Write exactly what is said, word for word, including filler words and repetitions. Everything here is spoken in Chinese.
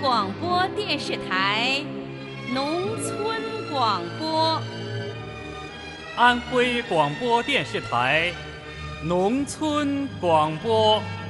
广播电视台农村广播。 安徽广播电视台农村广播。